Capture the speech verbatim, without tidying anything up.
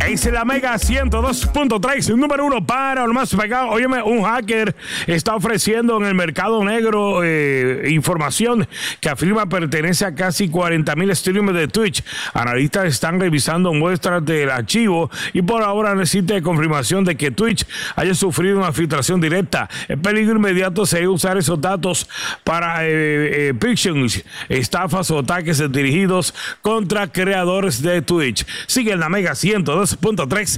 Es la Mega ciento dos punto tres, número uno para lo más pegado. Óyeme, un hacker está ofreciendo en el mercado negro eh, información que afirma pertenece a casi cuarenta mil streamers de Twitch. Analistas están revisando muestras del archivo y por ahora necesita confirmación de que Twitch haya sufrido una filtración directa. El peligro inmediato sería usar esos datos para eh, eh, phishing, estafas o ataques dirigidos contra creadores de Twitch. Sigue en la Mega ciento dos punto tres.